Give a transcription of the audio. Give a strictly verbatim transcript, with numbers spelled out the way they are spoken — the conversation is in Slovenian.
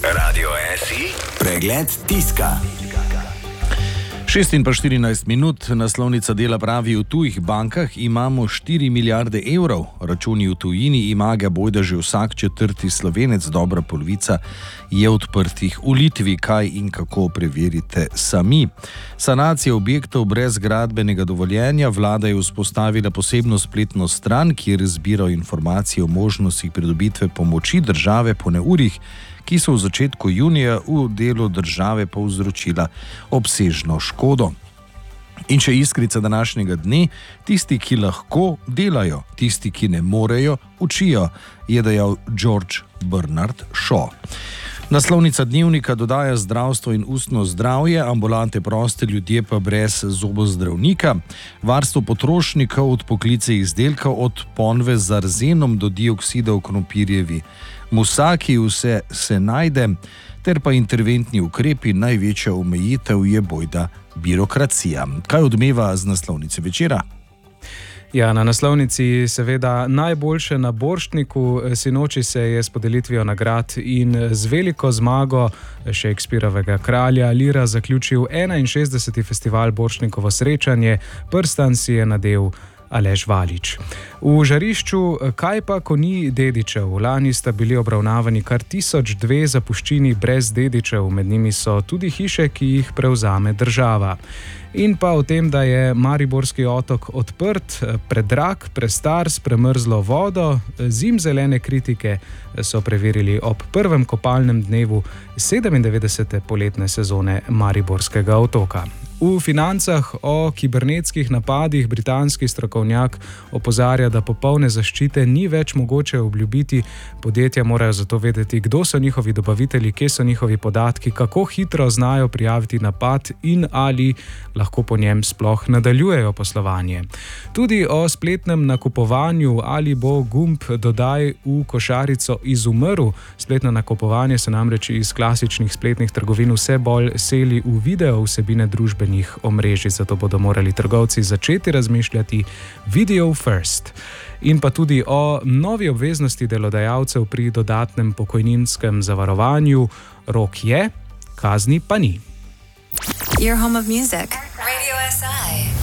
Radio S I, pregled tiska. šest in pa štirinajst minut, naslovnica Dela pravi, v tujih bankah imamo štiri milijarde evrov, računi v tujini ima ga bojda že vsak četrti Slovenec, dobra polovica je odprtih v Litvi. Kaj in kako preverite sami. Sanacija objektov brez gradbenega dovoljenja. Vlada je vzpostavila posebno spletno stran, kjer zbira informacije o možnostih pridobitve pomoči države po neurjih, ki so v začetku junija v delu države povzročila obsežno škodo. In še iskrica današnjega dne, tisti, ki lahko, delajo, tisti, ki ne morejo, učijo, je dejal George Bernard Shaw. Naslovnica Dnevnika dodaja zdravstvo in ustno zdravje, ambulante proste, ljudje pa brez zobozdravnika, varstvo potrošnikov od poklice izdelkov, od ponve z arzenom do dioksida v krompirjevi musaki, vse se najde, ter pa interventni ukrepi, največja omejitev je bojda birokracija. Kaj odmeva z naslovnice večera? Ja, na naslovnici seveda najboljše na Borštniku. Sinoči se je s podelitvijo nagrad in z veliko zmago Shakespearovega kralja Leara zaključil enainšestdeseti festival Borštnikovo srečanje. Prstan si je nadel Aleš Valič. V žarišču Kaj pa, ko ni dedičev? Lani sta bili obravnavani kar tisoč dve zapuščini brez dedičev, med njimi so tudi hiše, ki jih prevzame država. In pa o tem, da je Mariborski otok odprt, predrag, prestar, s premrzlo vodo. Zimzelene kritike so preverili ob prvem kopalnem dnevu sedemindevetdesete poletne sezone Mariborskega otoka. V Financah o kibernetskih napadih britanski strokovnjak opozarja, da popolne zaščite ni več mogoče obljubiti. Podjetja morajo zato vedeti, kdo so njihovi dobavitelji, kje so njihovi podatki, kako hitro znajo prijaviti napad in ali lahko po njem sploh nadaljujejo poslovanje. Tudi o spletnem nakupovanju, ali bo gumb dodaj v košarico izumrl. Spletno nakupovanje se namreč iz klasičnih spletnih trgovin vse bolj seli v video vsebine družbe omrežij, zato bodo morali trgovci začeti razmišljati video first. In pa tudi o novi obveznosti delodajalcev pri dodatnem pokojninskem zavarovanju. Rok je, kazni pa ni. Your home of music. Radio S I.